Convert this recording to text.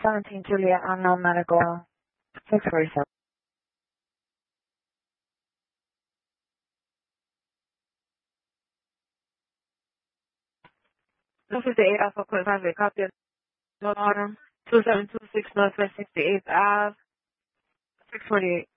17 Juliet, unknown medical, 647. This is the 8 Alpha Point 5 copy of the order, 2726 Northwest 68th Ave, 648.